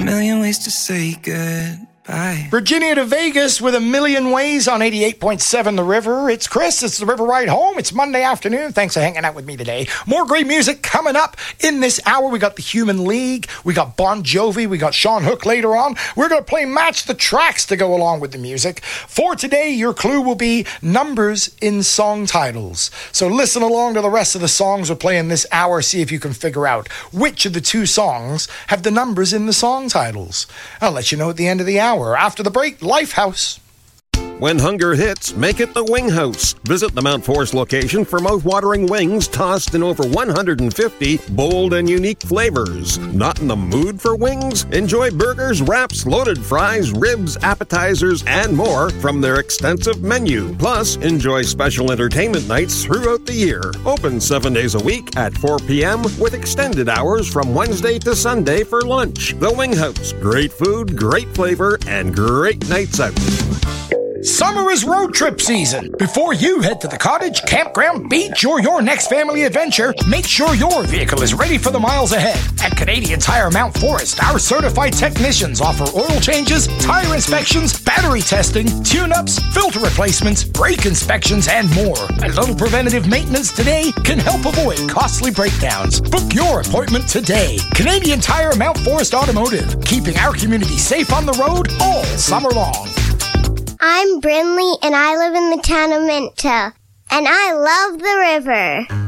million ways to say goodbye. Virginia to Vegas with a million ways on 88.7 The River. It's Chris. It's The River Ride Home. It's Monday afternoon. Thanks for hanging out with me today. More great music coming up in this hour. We got the Human League. We got Bon Jovi. We got Sean Hook later on. We're going to play Match the Tracks to go along with the music. For today, your clue will be numbers in song titles. So listen along to the rest of the songs we're playing this hour. See if you can figure out which of the two songs have the numbers in the song titles. I'll let you know at the end of the hour. After the break, Lifehouse. When hunger hits, make it the Wing House. Visit the Mount Forest location for mouth-watering wings tossed in over 150 bold and unique flavors. Not in the mood for wings? Enjoy burgers, wraps, loaded fries, ribs, appetizers, and more from their extensive menu. Plus, enjoy special entertainment nights throughout the year. Open 7 days a week at 4 p.m. with extended hours from Wednesday to Sunday for lunch. The Wing House. Great food, great flavor, and great nights out. Summer is road trip season. Before you head to the cottage, campground, beach, or your next family adventure, make sure your vehicle is ready for the miles ahead. At Canadian Tire Mount Forest, our certified technicians offer oil changes, tire inspections, battery testing, tune-ups, filter replacements, brake inspections, and more. A little preventative maintenance today can help avoid costly breakdowns. Book your appointment today. Canadian Tire Mount Forest Automotive, keeping our community safe on the road all summer long. I'm Brinley, and I live in the town of Minto, and I love the river.